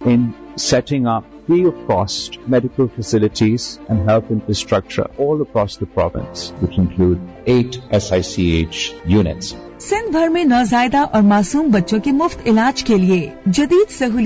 in setting up free of cost medical facilities and health infrastructure all across the province, which include 8 SICH units. Sindh भर में नौजायदा और मासूम बच्चों के मुफ्त इलाज के लिए जदीद सहूलियत